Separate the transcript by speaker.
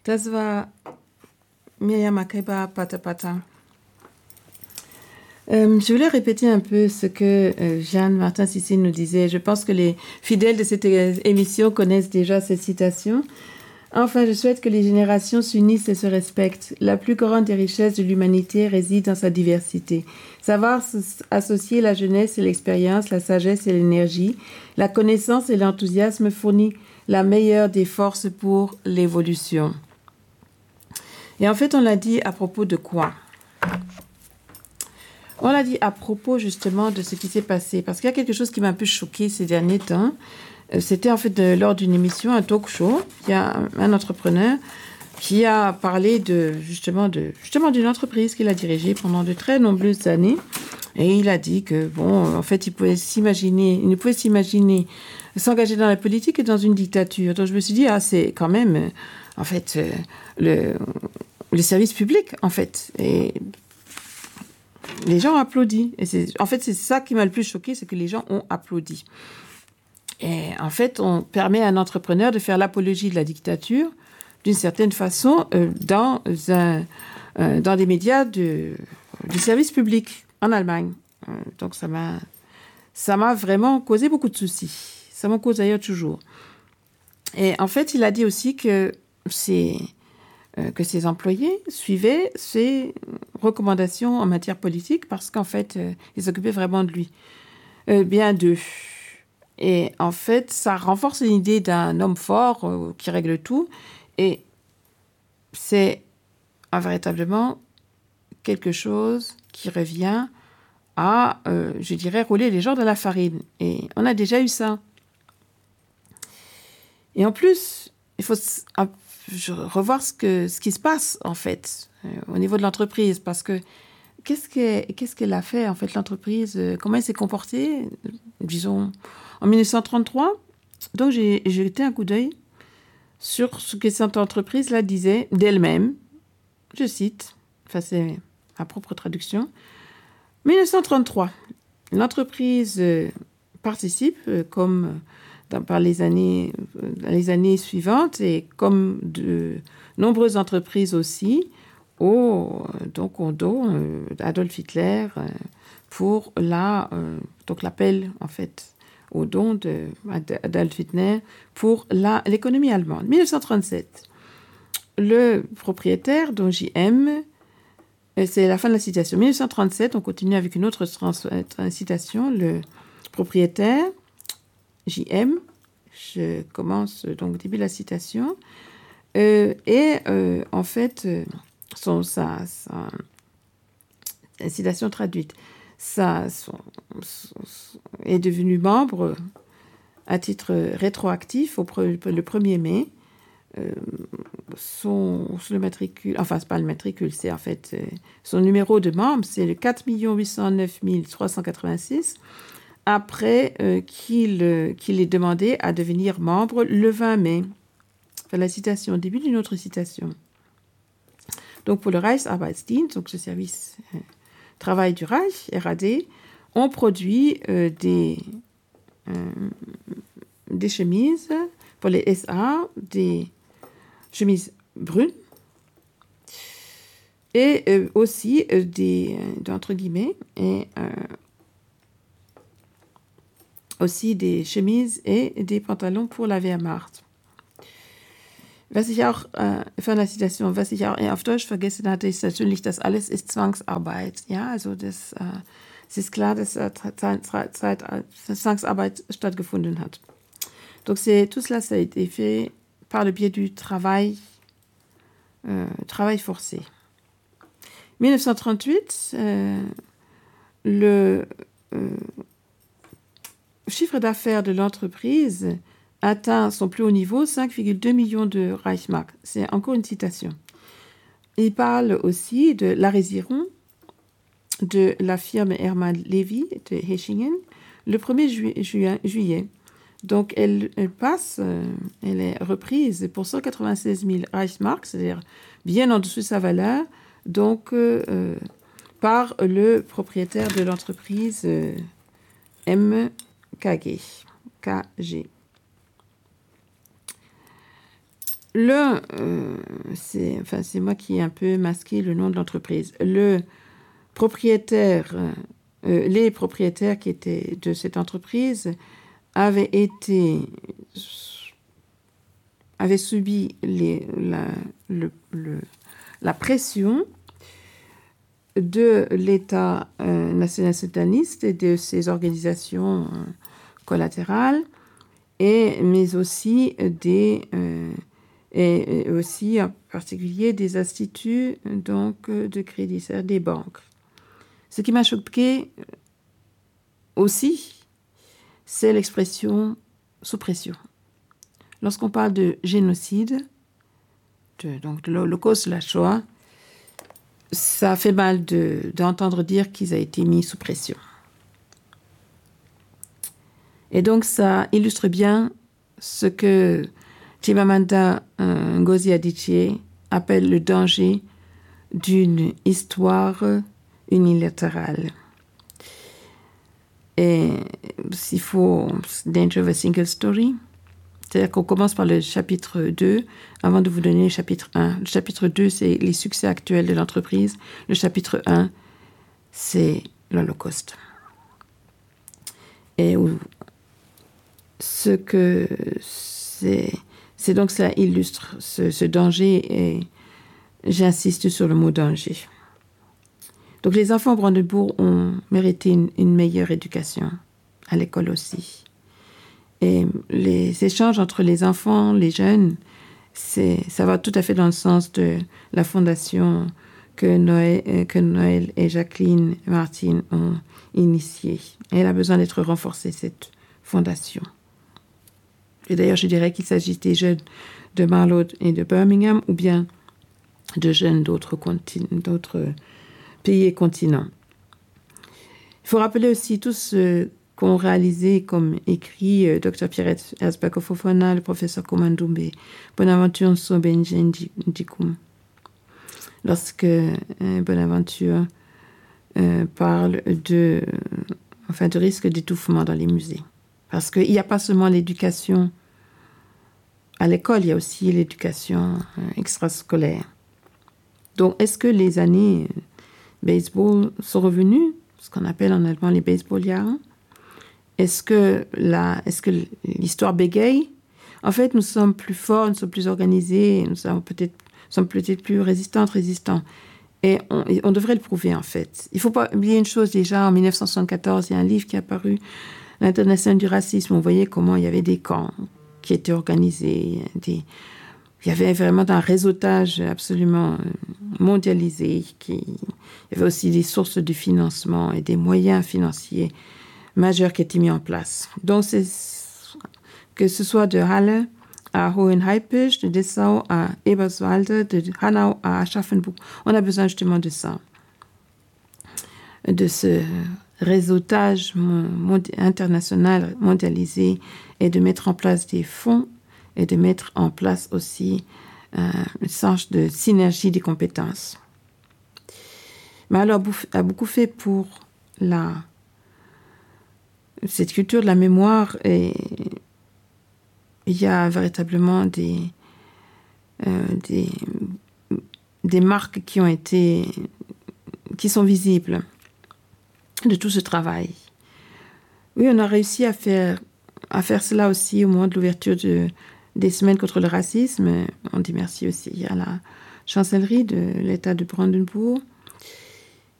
Speaker 1: Das war Myriam Makeba Patapata. Je voulais répéter un peu ce que Jeanne Martin-Cissé nous disait. Je pense que les fidèles de cette émission connaissent déjà cette citation. Enfin, je souhaite que les générations s'unissent et se respectent. La plus grande des richesses de l'humanité réside dans sa diversité. Savoir associer la jeunesse et l'expérience, la sagesse et l'énergie, la connaissance et l'enthousiasme fournit la meilleure des forces pour l'évolution. Et en fait, on l'a dit à propos de quoi ? On l'a dit à propos justement de ce qui s'est passé. Parce qu'il y a quelque chose qui m'a un peu choquée ces derniers temps. C'était en fait lors d'une émission, un talk show. Il y a un entrepreneur qui a parlé justement d'une entreprise qu'il a dirigée pendant de très nombreuses années. Et il a dit que, en fait, il ne pouvait s'imaginer s'engager dans la politique que dans une dictature. Donc je me suis dit, c'est quand même, en fait, le service public, en fait. Et les gens ont applaudi. Et c'est ça qui m'a le plus choqué, c'est que les gens ont applaudi. Et en fait, on permet à un entrepreneur de faire l'apologie de la dictature d'une certaine façon dans des médias du service public en Allemagne. Donc ça m'a vraiment causé beaucoup de soucis. Ça m'en cause d'ailleurs toujours. Et en fait, il a dit aussi que ses employés suivaient ses recommandations en matière politique parce qu'en fait, ils s'occupaient vraiment de lui. Bien d'eux. Et en fait, ça renforce l'idée d'un homme fort qui règle tout. Et c'est véritablement quelque chose qui revient à, je dirais, rouler les gens dans la farine. Et on a déjà eu ça. Et en plus, il faut revoir ce qui se passe, en fait, au niveau de l'entreprise. Parce que qu'est-ce qu'elle a fait, en fait, l'entreprise? Comment elle s'est comportée, disons, en 1933? Donc, j'ai jeté un coup d'œil sur ce que cette entreprise-là disait d'elle-même. Je cite, c'est ma propre traduction. 1933, l'entreprise participe, comme par les années suivantes, et comme de nombreuses entreprises aussi, au don d'Adolf Hitler pour donc l'appel, en fait, au don d'Adolf Hitler pour l'économie allemande. 1937, le propriétaire, dont JM, c'est la fin de la citation. 1937, on continue avec une autre citation. Le propriétaire, JM, je commence donc au début de la citation, en fait, la citation traduite, est devenu membre à titre rétroactif le 1er mai. Le matricule, enfin, c'est pas le matricule, c'est en fait son numéro de membre, c'est le 4 809 386, après qu'il ait demandé à devenir membre le 20 mai. Enfin, la citation, au début d'une autre citation. Donc, pour le Reichsarbeitsdienst, donc le service travail du Reich, RAD, on produit des chemises pour les SA, des chemises brunes, et aussi entre guillemets, et aussi des chemises et des pantalons pour la Wehrmacht. Was ich auch, von der Citation, was ich auch auf Deutsch vergessen hatte, ist natürlich, das alles ist Zwangsarbeit. Ja, also es ist klar, dass Zwangsarbeit stattgefunden hat. Donc tout cela, ça a été fait par le biais du travail forcé. 1938, le chiffre d'affaires de l'entreprise atteint son plus haut niveau, 5,2 millions de Reichsmark. C'est encore une citation. Il parle aussi de l'Aresiron de la firme Hermann Levy de Hechingen le 1er juillet. Donc, elle est reprise pour 196 000 Reichsmark, c'est-à-dire bien en dessous de sa valeur, donc par le propriétaire de l'entreprise MKG. KG. c'est moi qui ai un peu masqué le nom de l'entreprise. Les propriétaires qui étaient de cette entreprise avaient subi la pression de l'État national sultaniste et de ses organisations collatérales, mais aussi et aussi en particulier des instituts donc, de crédit, c'est-à-dire des banques. Ce qui m'a choqué aussi, c'est l'expression sous pression. Lorsqu'on parle de génocide, donc de l'Holocauste, la Shoah, ça fait mal d'entendre dire qu'ils ont été mis sous pression. Et donc ça illustre bien ce que Chimamanda Ngozi Adichie appelle le danger d'une histoire unilatérale. Et s'il faut Danger of a Single Story, c'est-à-dire qu'on commence par le chapitre 2 avant de vous donner le chapitre 1. Le chapitre 2, c'est les succès actuels de l'entreprise. Le chapitre 1, c'est l'Holocauste. Et c'est donc ça illustre ce danger, et j'insiste sur le mot danger. Donc les enfants au Brandebourg ont mérité une meilleure éducation, à l'école aussi. Et les échanges entre les enfants, les jeunes, ça va tout à fait dans le sens de la fondation que Noël et Jacqueline Martin ont initiée. Et elle a besoin d'être renforcée, cette fondation. Et d'ailleurs, je dirais qu'il s'agit des jeunes de Marlow et de Birmingham, ou bien de jeunes d'autres pays et continents. Il faut rappeler aussi tout ce qu'ont réalisé, comme écrit Dr. Pierrette Herzberger-Fofana, le professeur Komandumbe, Bonaventure Nsobenje-Ndikum. Lorsque Bonaventure parle de risque d'étouffement dans les musées. Parce qu'il n'y a pas seulement l'éducation à l'école, il y a aussi l'éducation extrascolaire. Donc, est-ce que les années baseball sont revenues, ce qu'on appelle en allemand les Baseballjahre? Est-ce que l'histoire bégaye? En fait, nous sommes plus forts, nous sommes plus organisés, nous sommes peut-être plus résistants. Et on devrait le prouver, en fait. Il ne faut pas oublier une chose, déjà, en 1974, il y a un livre qui est apparu, L'International du racisme. On voyait comment il y avait des camps qui étaient organisés. Il y avait vraiment un réseautage absolument mondialisé. Il y avait aussi des sources de financement et des moyens financiers majeurs qui étaient mis en place. Donc, que ce soit de Halle à Hohenheipisch, de Dessau à Eberswalde, de Hanau à Aschaffenburg, on a besoin justement de ça, de ce réseautage international mondialisé, et de mettre en place des fonds et de mettre en place aussi un sens de synergie des compétences. Mais alors, a beaucoup fait pour cette culture de la mémoire, et il y a véritablement des marques qui sont visibles de tout ce travail. Oui, on a réussi à faire cela aussi au moment de l'ouverture des semaines contre le racisme. On dit merci aussi à la chancellerie de l'État de Brandenbourg.